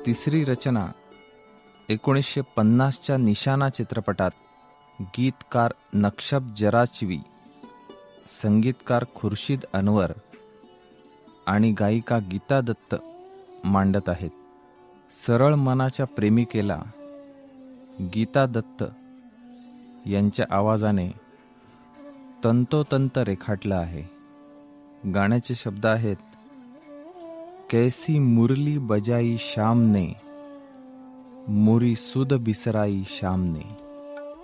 तिसरी रचना 1950च्या निशाणा चित्रपटात गीतकार नक्षब जराचवी, संगीतकार खुर्शीद अनवर आणि गायिका गीता दत्त मांडत आहेत. सरळ मनाच्या प्रेमिकेला गीता दत्त यांच्या आवाजाने तंतोतंत रेखाटलं आहे. गाण्याचे शब्द आहेत, कैसी मुरली बजाई शाम ने, मुरी सुध बिसराई शाम ने.